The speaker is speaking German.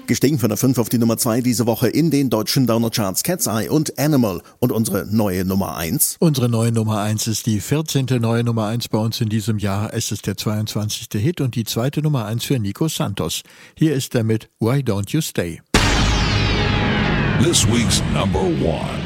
Gestiegen von der 5 auf die Nummer 2 diese Woche in den deutschen Downer-Charts Cat's Eye und Animal. Und unsere neue Nummer 1? Unsere neue Nummer 1 ist die 14. neue Nummer 1 bei uns in diesem Jahr. Es ist der 22. Hit und die zweite Nummer 1 für Nico Santos. Hier ist er mit Why Don't You Stay? This week's number 1.